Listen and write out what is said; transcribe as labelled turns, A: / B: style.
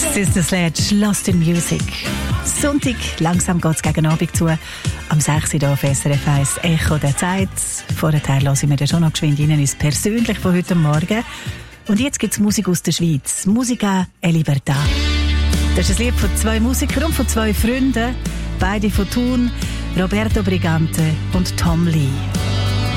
A: Sister Sledge, Lost in Music. Sonntag, langsam geht es gegen Abend zu. Am 6. Uhr auf SRF 1 Echo der Zeit. Vorher hören wir dann schon noch geschwind rein ins Persönlich von heute Morgen. Und jetzt gibt es Musik aus der Schweiz. Musica e Libertà. Das ist ein Lied von zwei Musikern und von zwei Freunden. Beide von Thun, Roberto Brigante und Tom Lee.